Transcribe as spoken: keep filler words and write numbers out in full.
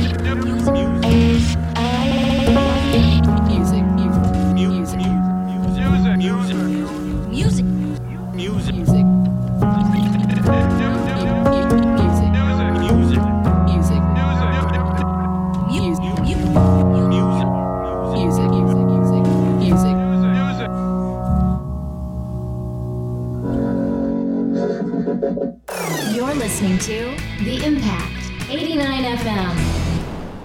You're listening to The Impact, eighty-nine F M.